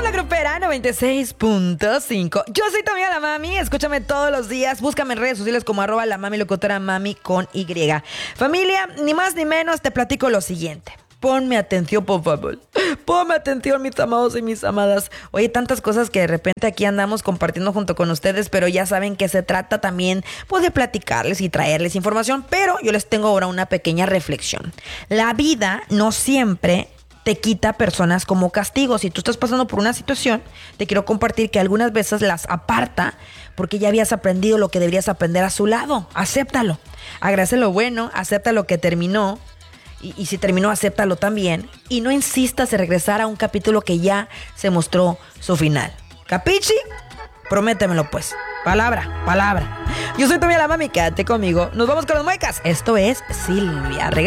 la grupera 96.5. Yo soy tu amiga la mami. Escúchame todos los días. Búscame en redes sociales como @lamamilocutora, mami con Y. Familia, ni más ni menos te platico lo siguiente. Ponme atención, por favor. Ponme atención, mis amados y mis amadas. Oye, tantas cosas que de repente aquí andamos compartiendo junto con ustedes, pero ya saben que se trata también pues, de platicarles y traerles información. Pero yo les tengo ahora una pequeña reflexión. La vida no siempre te quita personas como castigo. Si tú estás pasando por una situación, te quiero compartir que algunas veces las aparta porque ya habías aprendido lo que deberías aprender a su lado. Acéptalo. Agradece lo bueno, acepta lo que terminó. Y si terminó, acéptalo también. Y no insistas en regresar a un capítulo que ya se mostró su final. ¿Capichi? Prométemelo pues. Palabra, palabra. Yo soy tu amiga la mami, quédate conmigo. Nos vamos con los muecas. Esto es Silvia.